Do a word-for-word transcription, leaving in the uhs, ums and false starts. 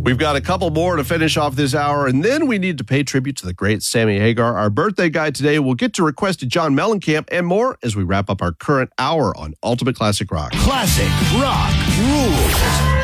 We've got a couple more to finish off this hour, and then we need to pay tribute to the great Sammy Hagar. Our birthday guy today will get to requested John Mellencamp and more as we wrap up our current hour on Ultimate Classic Rock. Classic Rock Rules.